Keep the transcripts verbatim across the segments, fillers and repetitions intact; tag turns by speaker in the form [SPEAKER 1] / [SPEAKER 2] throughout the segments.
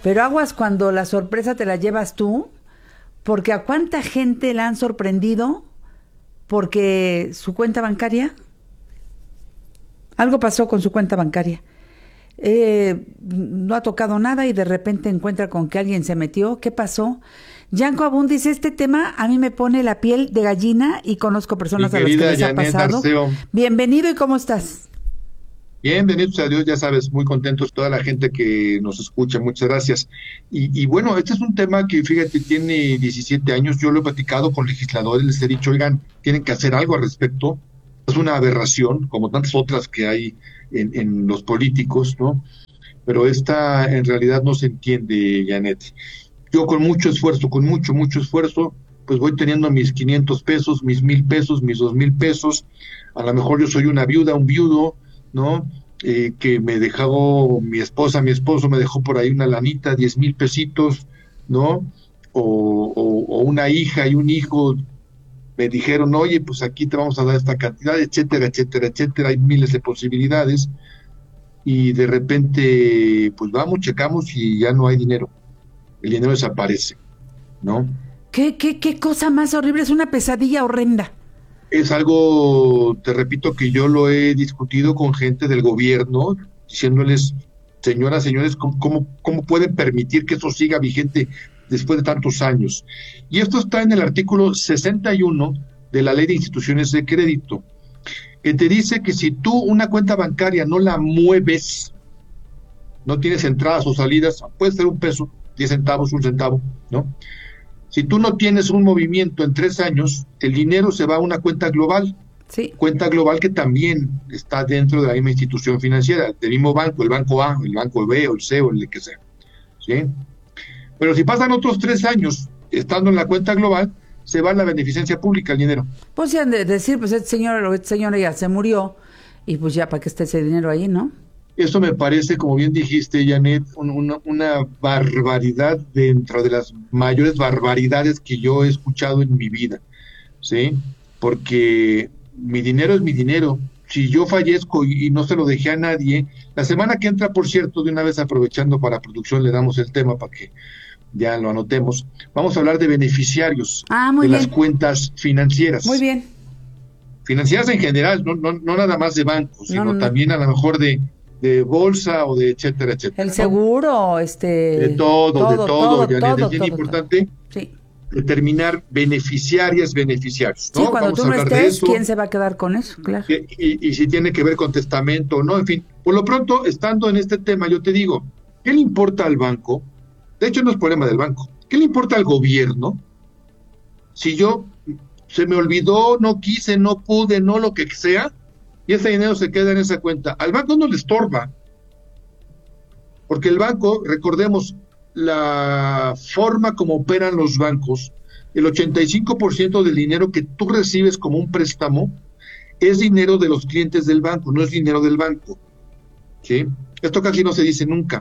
[SPEAKER 1] Pero aguas cuando la sorpresa te la llevas tú, porque a cuánta gente la han sorprendido porque su cuenta bancaria, algo pasó con su cuenta bancaria. Eh, no ha tocado nada y de repente encuentra con que alguien se metió. ¿Qué pasó? Yanko Abund dice, este tema a mí me pone la piel de gallina y conozco personas a las que les ha pasado. Arceo. Bienvenido, ¿y cómo estás?
[SPEAKER 2] Bien, bendito a Dios, ya sabes, muy contentos toda la gente que nos escucha, muchas gracias. Y, y bueno, este es un tema que, fíjate, tiene diecisiete años, yo lo he platicado con legisladores, les he dicho, oigan, tienen que hacer algo al respecto, es una aberración, como tantas otras que hay en, en los políticos, ¿no? Pero esta en realidad no se entiende, Janet. Yo con mucho esfuerzo, con mucho, mucho esfuerzo, pues voy teniendo mis quinientos pesos, mis mil pesos, mis dos mil pesos, a lo mejor yo soy una viuda, un viudo, ¿no? Eh, que me dejó mi esposa, mi esposo me dejó por ahí una lanita, diez mil pesitos, ¿no? O, o, o una hija y un hijo me dijeron, oye, pues aquí te vamos a dar esta cantidad, etcétera, etcétera, etcétera, hay miles de posibilidades, y de repente, pues vamos, checamos y ya no hay dinero, el dinero desaparece, ¿no?
[SPEAKER 1] ¿Qué, qué, qué cosa más horrible? Es una pesadilla horrenda.
[SPEAKER 2] Es algo, te repito, que yo lo he discutido con gente del gobierno, diciéndoles, señoras, señores, ¿cómo, cómo, cómo pueden permitir que eso siga vigente después de tantos años? Y esto está en el artículo sesenta y uno de la Ley de Instituciones de Crédito, que te dice que si tú una cuenta bancaria no la mueves, no tienes entradas o salidas, puede ser un peso, diez centavos, un centavo, ¿no? Si tú no tienes un movimiento en tres años, el dinero se va a una cuenta global.
[SPEAKER 1] Sí.
[SPEAKER 2] Cuenta global que también está dentro de la misma institución financiera, del mismo banco, el banco A, el banco B, o el C, o el que sea. ¿Sí? Pero si pasan otros tres años estando en la cuenta global, se va a la beneficencia pública el dinero.
[SPEAKER 1] Pues ya de decir, pues este señor o esta señora ya se murió, y pues ya para que esté ese dinero ahí, ¿no?
[SPEAKER 2] Eso me parece, como bien dijiste, Janet, un, una, una barbaridad dentro de las mayores barbaridades que yo he escuchado en mi vida, ¿sí? Porque mi dinero es mi dinero. Si yo fallezco y, y no se lo dejé a nadie, la semana que entra, por cierto, de una vez aprovechando para producción, le damos el tema para que ya lo anotemos, vamos a hablar de beneficiarios
[SPEAKER 1] ah, muy
[SPEAKER 2] de
[SPEAKER 1] bien.
[SPEAKER 2] las cuentas financieras.
[SPEAKER 1] Muy bien.
[SPEAKER 2] Financieras en general, no, no, no nada más de bancos, sino no, no. también a lo mejor de... de bolsa o de etcétera, etcétera.
[SPEAKER 1] El seguro, ¿no? este...
[SPEAKER 2] De todo, todo de todo, todo, Janet.
[SPEAKER 1] todo
[SPEAKER 2] es bien
[SPEAKER 1] todo,
[SPEAKER 2] importante
[SPEAKER 1] todo. Sí.
[SPEAKER 2] determinar beneficiarias, beneficiarios, ¿no?
[SPEAKER 1] Sí, cuando
[SPEAKER 2] Vamos
[SPEAKER 1] tú no estés, ¿quién se va a quedar con eso? Claro.
[SPEAKER 2] Y, y, y si tiene que ver con testamento, ¿no? En fin, por lo pronto, estando en este tema, yo te digo, ¿qué le importa al banco? De hecho, no es problema del banco. ¿Qué le importa al gobierno? Si yo se me olvidó, no quise, no pude, no lo que sea, y ese dinero se queda en esa cuenta. Al banco no le estorba, porque el banco, recordemos, la forma como operan los bancos, el ochenta y cinco por ciento del dinero que tú recibes como un préstamo es dinero de los clientes del banco, no es dinero del banco, ¿sí? Esto casi no se dice nunca.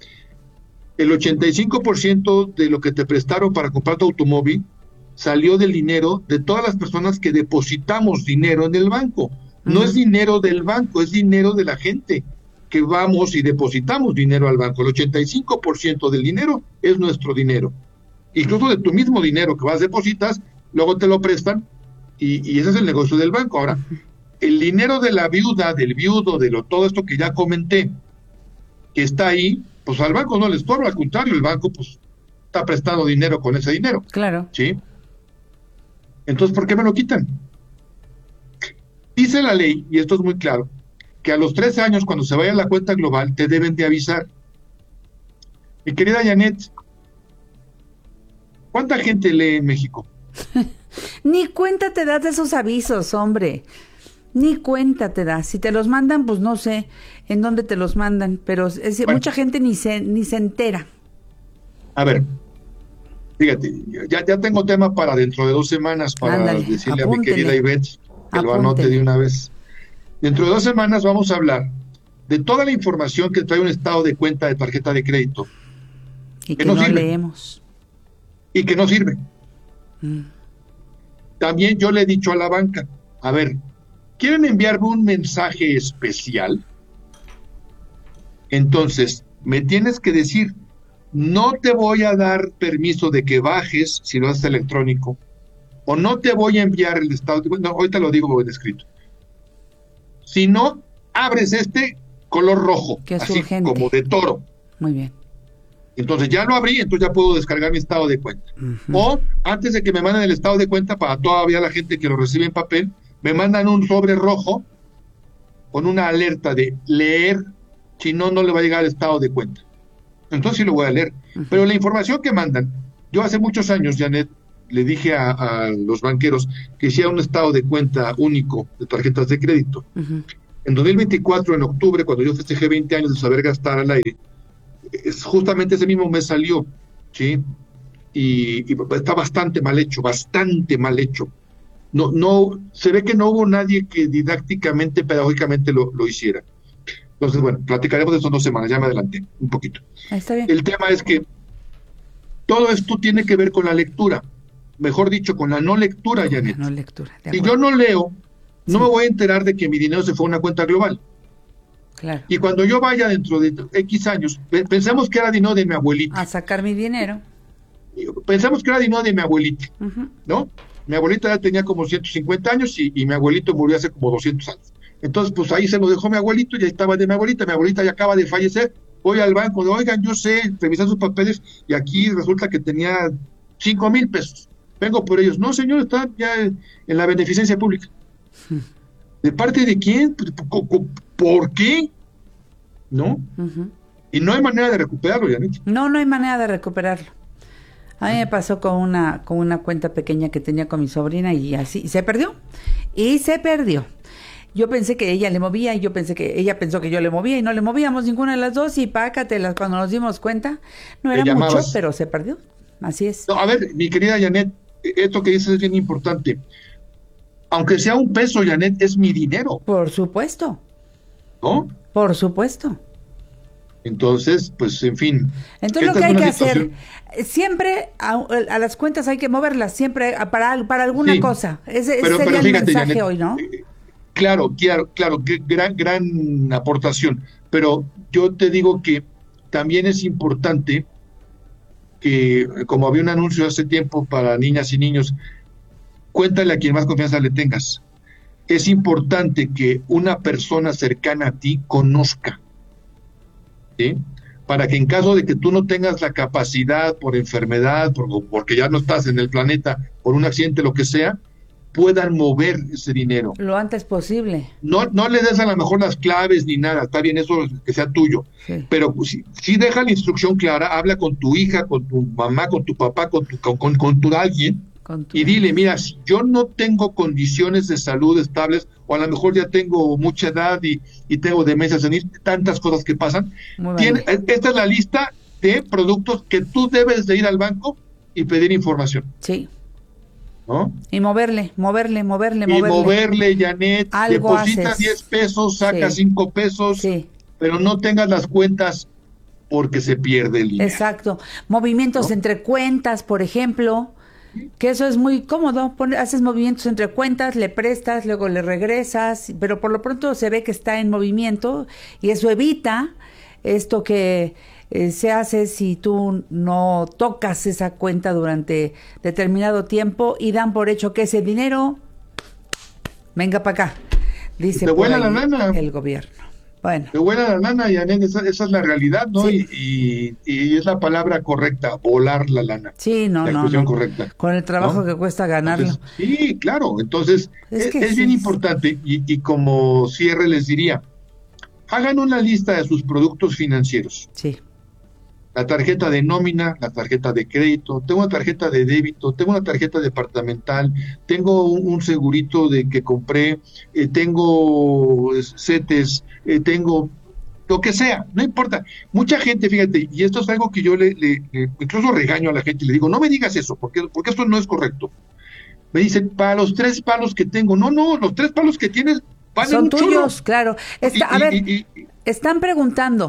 [SPEAKER 2] El ochenta y cinco por ciento de lo que te prestaron para comprar tu automóvil salió del dinero de todas las personas que depositamos dinero en el banco. No es dinero del banco, es dinero de la gente que vamos y depositamos dinero al banco. El ochenta y cinco por ciento del dinero es nuestro dinero. Incluso de tu mismo dinero que vas depositas, luego te lo prestan y, y ese es el negocio del banco. Ahora, el dinero de la viuda, del viudo, de lo, todo esto que ya comenté, que está ahí, pues al banco no le estorba, al contrario, el banco pues está prestando dinero con ese dinero.
[SPEAKER 1] Claro.
[SPEAKER 2] ¿Sí? Entonces, ¿por qué me lo quitan? Dice la ley, y esto es muy claro, que a los trece años, cuando se vaya a la cuenta global, te deben de avisar. Mi querida Janet, ¿cuánta gente lee en México?
[SPEAKER 1] Ni cuenta te das de esos avisos, hombre. Ni cuenta te das. Si te los mandan, pues no sé en dónde te los mandan, pero es, bueno, mucha gente ni se ni se entera.
[SPEAKER 2] A ver, fíjate, ya, ya tengo tema para dentro de dos semanas para Ándale, decirle apúntele. a mi querida Ivette que Apunte. lo anote de una vez. Dentro de dos semanas vamos a hablar de toda la información que trae un estado de cuenta de tarjeta de crédito.
[SPEAKER 1] Y que, que no, no sirve. leemos.
[SPEAKER 2] Y que no sirve. Mm. También yo le he dicho a la banca, a ver, ¿quieren enviarme un mensaje especial? Entonces, me tienes que decir no te voy a dar permiso de que bajes si lo haces electrónico, o no te voy a enviar el estado de cuenta, no, ahorita lo digo en escrito. Si no, abres este color rojo,
[SPEAKER 1] que es
[SPEAKER 2] así
[SPEAKER 1] urgente.
[SPEAKER 2] como de toro.
[SPEAKER 1] Muy bien.
[SPEAKER 2] Entonces ya lo abrí, entonces ya puedo descargar mi estado de cuenta. Uh-huh. O antes de que me manden el estado de cuenta, para todavía la gente que lo recibe en papel, me mandan un sobre rojo con una alerta de leer, si no, no le va a llegar el estado de cuenta. Entonces sí lo voy a leer. Uh-huh. Pero la información que mandan, yo hace muchos años, Janet, le dije a, a los banqueros que hiciera un estado de cuenta único de tarjetas de crédito. Uh-huh. En dos mil veinticuatro, en octubre, cuando yo festejé veinte años de saber gastar al aire, es justamente ese mismo mes salió, ¿sí? Y, y está bastante mal hecho, bastante mal hecho. No, no, se ve que no hubo nadie que didácticamente, pedagógicamente lo, lo hiciera. Entonces, bueno, platicaremos de eso en dos semanas, ya me adelanté un poquito.
[SPEAKER 1] Está bien.
[SPEAKER 2] El tema es que todo esto tiene que ver con la lectura, mejor dicho, con la no lectura, Janet.
[SPEAKER 1] No lectura.
[SPEAKER 2] Si yo no leo, no sí. me voy a enterar de que mi dinero se fue a una cuenta global.
[SPEAKER 1] Claro.
[SPEAKER 2] Y cuando yo vaya dentro de X años, pensemos que era dinero de mi abuelita.
[SPEAKER 1] A sacar mi dinero.
[SPEAKER 2] Pensemos que era dinero de mi abuelita, uh-huh. ¿no? Mi abuelita ya tenía como ciento cincuenta años y, y mi abuelito murió hace como doscientos años. Entonces, pues ahí se lo dejó mi abuelito y ahí estaba de mi abuelita. Mi abuelita ya acaba de fallecer. Voy al banco, oigan, yo sé, revisar sus papeles y aquí resulta que tenía cinco mil pesos. Vengo por ellos. No, señor, está ya en la beneficencia pública. Uh-huh. ¿De parte de quién? ¿Por qué? ¿No? Uh-huh. Y no hay manera de recuperarlo, Janet.
[SPEAKER 1] No, no hay manera de recuperarlo. A mí me pasó con una con una cuenta pequeña que tenía con mi sobrina y así, y se perdió. Y se perdió. Yo pensé que ella le movía y yo pensé que ella pensó que yo le movía y no le movíamos ninguna de las dos y pácatelas, cuando nos dimos cuenta, no era mucho, pero se perdió. Así es.
[SPEAKER 2] No, a ver, mi querida Janet, esto que dices es bien importante. Aunque sea un peso, Janet, es mi dinero.
[SPEAKER 1] Por supuesto.
[SPEAKER 2] ¿No?
[SPEAKER 1] Por supuesto.
[SPEAKER 2] Entonces, pues, en fin.
[SPEAKER 1] Entonces, lo que hay que situación... hacer, siempre a, a las cuentas hay que moverlas, siempre para, para alguna sí, cosa. Ese,
[SPEAKER 2] pero,
[SPEAKER 1] ese sería
[SPEAKER 2] pero fíjate,
[SPEAKER 1] el mensaje
[SPEAKER 2] Janet,
[SPEAKER 1] hoy, ¿no?
[SPEAKER 2] Eh, claro, claro, claro, gran, gran aportación. Pero yo te digo que también es importante que, como había un anuncio hace tiempo para niñas y niños, cuéntale a quien más confianza le tengas. Es importante que una persona cercana a ti conozca, ¿sí? Para que en caso de que tú no tengas la capacidad por enfermedad, por, porque ya no estás en el planeta, por un accidente, lo que sea, puedan mover ese dinero.
[SPEAKER 1] Lo antes posible.
[SPEAKER 2] No, no le des a lo mejor las claves ni nada, está bien eso que sea tuyo, sí. Pero si, si deja la instrucción clara, habla con tu hija, con tu mamá, con tu papá, con tu, con, con, con tu alguien, y dile, mira, si yo no tengo condiciones de salud estables, o a lo mejor ya tengo mucha edad y, y tengo demencia senil, tantas cosas que pasan, tiene, esta es la lista de productos que tú debes de ir al banco y pedir información.
[SPEAKER 1] Sí.
[SPEAKER 2] ¿No?
[SPEAKER 1] Y moverle, moverle, moverle,
[SPEAKER 2] y
[SPEAKER 1] moverle.
[SPEAKER 2] Y moverle, Janet,
[SPEAKER 1] algo
[SPEAKER 2] deposita
[SPEAKER 1] haces.
[SPEAKER 2] diez pesos, saca
[SPEAKER 1] sí.
[SPEAKER 2] cinco pesos, sí. Pero no tengas las cuentas porque se pierde el dinero.
[SPEAKER 1] Exacto. Movimientos, ¿no?, entre cuentas, por ejemplo, que eso es muy cómodo. Pon, haces movimientos entre cuentas, le prestas, luego le regresas, pero por lo pronto se ve que está en movimiento y eso evita esto que eh, se hace si tú no tocas esa cuenta durante determinado tiempo y dan por hecho que ese dinero venga para acá, dice
[SPEAKER 2] te vuela la lana
[SPEAKER 1] el gobierno. Bueno.
[SPEAKER 2] Te vuela la lana, y esa, esa es la realidad, ¿no? Sí. Y, y, y es la palabra correcta, volar la lana.
[SPEAKER 1] Sí, no,
[SPEAKER 2] la
[SPEAKER 1] no, no.
[SPEAKER 2] correcta.
[SPEAKER 1] Con el trabajo, ¿no?, que cuesta ganarlo.
[SPEAKER 2] Entonces, sí, claro. Entonces, es, es, es sí. bien importante, y, y como cierre les diría, hagan una lista de sus productos financieros.
[SPEAKER 1] Sí.
[SPEAKER 2] La tarjeta de nómina, la tarjeta de crédito, tengo una tarjeta de débito, tengo una tarjeta departamental, tengo un, un segurito de que compré, eh, tengo CETES, eh, tengo lo que sea, no importa. Mucha gente, fíjate, y esto es algo que yo le, le, le incluso regaño a la gente y le digo, no me digas eso, porque, porque esto no es correcto. Me dicen, para los tres palos que tengo, no, no, los tres palos que tienes van
[SPEAKER 1] son
[SPEAKER 2] en un
[SPEAKER 1] tuyos,
[SPEAKER 2] churro.
[SPEAKER 1] Claro. Está,
[SPEAKER 2] y,
[SPEAKER 1] a ver,
[SPEAKER 2] y, y, y,
[SPEAKER 1] están preguntando,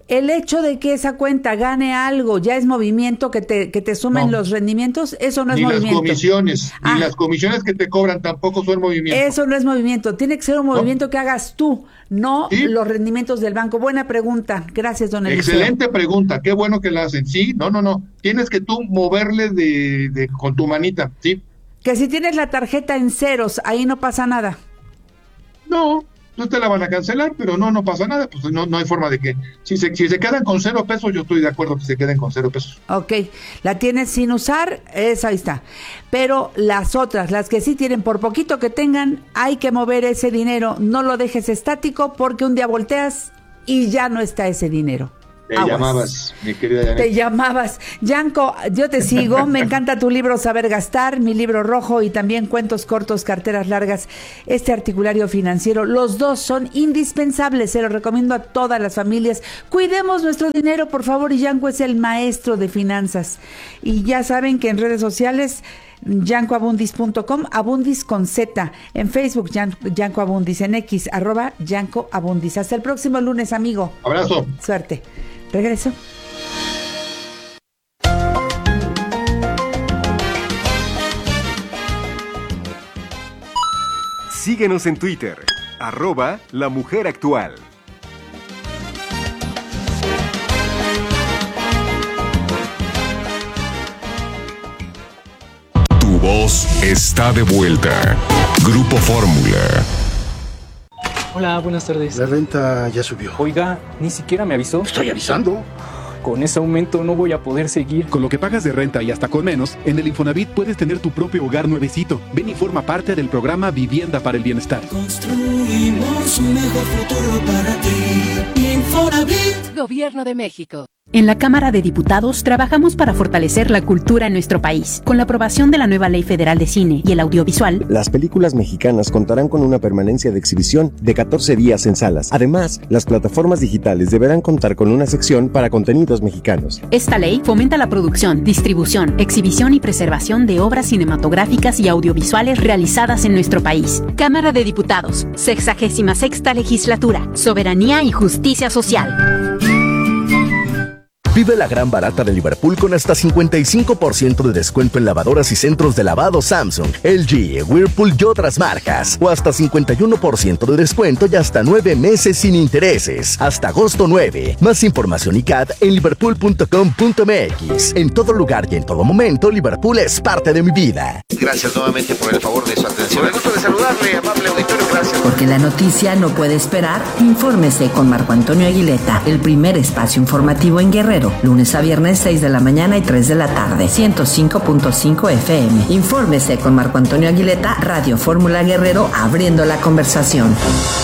[SPEAKER 1] el hecho de que esa cuenta gane algo, ¿ya es movimiento que te, que te sumen
[SPEAKER 2] No.
[SPEAKER 1] los rendimientos? Eso no es
[SPEAKER 2] Ni
[SPEAKER 1] movimiento.
[SPEAKER 2] las comisiones,
[SPEAKER 1] Ah.
[SPEAKER 2] ni las comisiones que te cobran tampoco son movimiento.
[SPEAKER 1] Eso no es movimiento, tiene que ser un movimiento no. que hagas tú, no
[SPEAKER 2] ¿Sí?
[SPEAKER 1] los rendimientos del banco. Buena pregunta, gracias, don Eliseo.
[SPEAKER 2] Excelente pregunta, qué bueno que la hacen. Sí, no, no, no, tienes que tú moverle de, de con tu manita, ¿sí?
[SPEAKER 1] Que si tienes la tarjeta en ceros, ahí no pasa nada.
[SPEAKER 2] No, no te la van a cancelar, pero no, no pasa nada, pues no, no hay forma de que, si se, si se quedan con cero pesos, yo estoy de acuerdo que se queden con cero pesos.
[SPEAKER 1] Ok, la tienes sin usar, esa ahí está. Pero las otras, las que sí tienen, por poquito que tengan, hay que mover ese dinero, no lo dejes estático porque un día volteas y ya no está ese dinero.
[SPEAKER 2] Te
[SPEAKER 1] Aguas.
[SPEAKER 2] llamabas, mi querida Janet.
[SPEAKER 1] Te llamabas. Yanko, yo te sigo. Me encanta tu libro Saber Gastar, mi libro rojo y también cuentos cortos, carteras largas, este articulario financiero. Los dos son indispensables. Se los recomiendo a todas las familias. Cuidemos nuestro dinero, por favor. Y Yanko es el maestro de finanzas. Y ya saben que en redes sociales, yanko abundis punto com, Abundis con Z, en Facebook, Yan, Yanko Abundis, en X, arroba Yanko Abundis. Hasta el próximo lunes, amigo.
[SPEAKER 2] Abrazo.
[SPEAKER 1] Suerte. Regreso.
[SPEAKER 3] Síguenos en Twitter, arroba La Mujer Actual.
[SPEAKER 4] Tu voz está de vuelta. Grupo Fórmula.
[SPEAKER 5] Hola, buenas tardes.
[SPEAKER 6] La renta ya subió.
[SPEAKER 5] Oiga, ni siquiera me avisó.
[SPEAKER 6] Estoy avisando.
[SPEAKER 5] Con ese aumento no voy a poder seguir.
[SPEAKER 7] Con lo que pagas de renta y hasta con menos, en el Infonavit puedes tener tu propio hogar nuevecito. Ven y forma parte del programa Vivienda para el Bienestar.
[SPEAKER 8] Construimos un mejor futuro para ti. Infonavit.
[SPEAKER 9] Gobierno de México. En la Cámara de Diputados trabajamos para fortalecer la cultura en nuestro país. Con la aprobación de la nueva Ley Federal de Cine y el Audiovisual,
[SPEAKER 10] las películas mexicanas contarán con una permanencia de exhibición de catorce días en salas. Además, las plataformas digitales deberán contar con una sección para contenidos mexicanos.
[SPEAKER 9] Esta ley fomenta la producción, distribución, exhibición y preservación de obras cinematográficas y audiovisuales realizadas en nuestro país. Cámara de Diputados, sexagésima sexta legislatura, soberanía y justicia social.
[SPEAKER 11] Vive la gran barata de Liverpool con hasta cincuenta y cinco por ciento de descuento en lavadoras y centros de lavado Samsung, L G, Whirlpool y otras marcas. O hasta cincuenta y uno por ciento de descuento y hasta nueve meses sin intereses. Hasta agosto nueve. Más información y C A D en liverpool punto com punto m x. En todo lugar y en todo momento, Liverpool es parte de mi vida.
[SPEAKER 12] Gracias nuevamente por el favor de su atención. Me gusta de saludarle, amable auditorio. Gracias.
[SPEAKER 13] Porque la noticia no puede esperar, infórmese con Marco Antonio Aguileta, el primer espacio informativo en Guerrero. Lunes a viernes, seis de la mañana y tres de la tarde, ciento cinco punto cinco F M. Infórmese con Marco Antonio Aguileta, Radio Fórmula Guerrero, abriendo la conversación.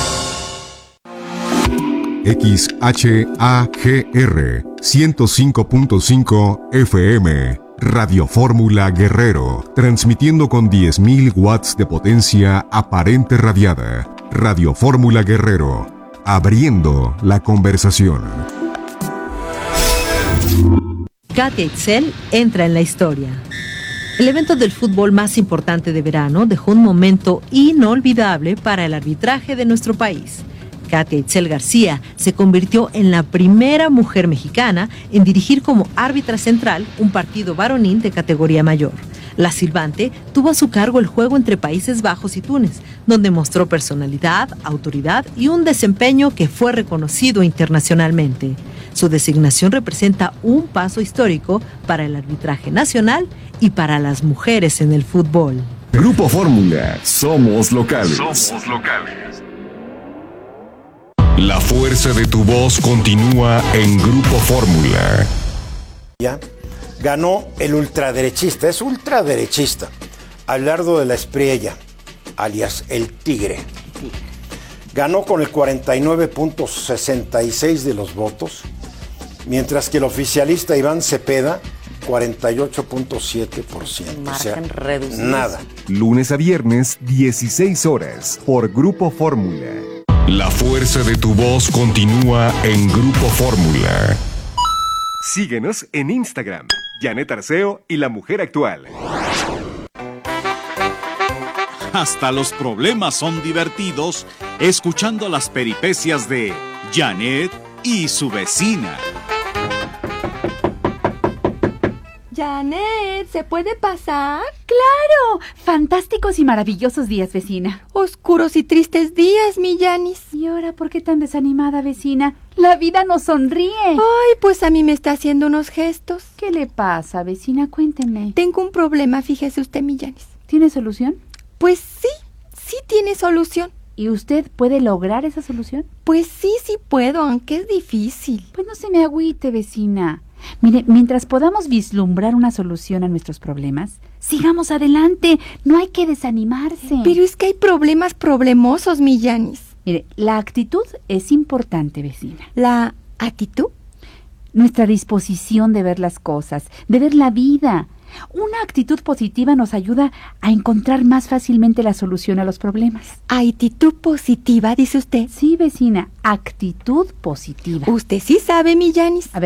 [SPEAKER 4] X H A G R ciento cinco punto cinco F M. Radio Fórmula Guerrero, transmitiendo con diez mil watts de potencia aparente radiada. Radio Fórmula Guerrero, abriendo la conversación.
[SPEAKER 14] Katia Itzel entra en la historia. El evento del fútbol más importante de verano dejó un momento inolvidable para el arbitraje de nuestro país. Katia Itzel García se convirtió en la primera mujer mexicana en dirigir como árbitra central un partido varonil de categoría mayor. La silbante tuvo a su cargo el juego entre Países Bajos y Túnez, donde mostró personalidad, autoridad y un desempeño que fue reconocido internacionalmente. Su designación representa un paso histórico para el arbitraje nacional y para las mujeres en el fútbol.
[SPEAKER 4] Grupo Fórmula, somos locales.
[SPEAKER 3] Somos locales.
[SPEAKER 4] La fuerza de tu voz continúa en Grupo Fórmula.
[SPEAKER 6] Ya ganó el ultraderechista, es ultraderechista, Abelardo de la Espriella, alias el Tigre. Ganó con el cuarenta y nueve punto sesenta y seis de los votos, mientras que el oficialista Iván Cepeda, cuarenta y ocho punto siete por ciento. O sea, nada.
[SPEAKER 3] Lunes a viernes, dieciséis horas, por Grupo Fórmula.
[SPEAKER 4] La fuerza de tu voz continúa en Grupo Fórmula.
[SPEAKER 3] Síguenos en Instagram, Janet Arceo y La Mujer Actual.
[SPEAKER 15] Hasta los problemas son divertidos escuchando las peripecias de Janet y su vecina.
[SPEAKER 16] Janet, ¿se puede pasar?
[SPEAKER 9] ¡Claro! Fantásticos y maravillosos días, vecina.
[SPEAKER 16] Oscuros y tristes días, mi Yanis.
[SPEAKER 9] ¿Y ahora por qué tan desanimada, vecina? La vida nos sonríe.
[SPEAKER 16] Ay, pues a mí me está haciendo unos gestos.
[SPEAKER 9] ¿Qué le pasa, vecina? Cuénteme.
[SPEAKER 16] Tengo un problema, fíjese usted, mi Yanis.
[SPEAKER 9] ¿Tiene solución?
[SPEAKER 16] Pues sí, sí tiene solución.
[SPEAKER 9] ¿Y usted puede lograr esa solución?
[SPEAKER 16] Pues sí, sí puedo, aunque es difícil.
[SPEAKER 9] Pues no se me agüite, vecina. Mire, mientras podamos vislumbrar una solución a nuestros problemas, sigamos adelante. No hay que desanimarse.
[SPEAKER 16] Pero es que hay problemas problemosos, mi Yanis.
[SPEAKER 9] Mire, la actitud es importante, vecina.
[SPEAKER 16] ¿La actitud?
[SPEAKER 9] Nuestra disposición de ver las cosas, de ver la vida. Una actitud positiva nos ayuda a encontrar más fácilmente la solución a los problemas.
[SPEAKER 16] ¿Actitud positiva, dice usted?
[SPEAKER 9] Sí, vecina, actitud positiva.
[SPEAKER 16] Usted sí sabe, mi Yanis.
[SPEAKER 9] A ver,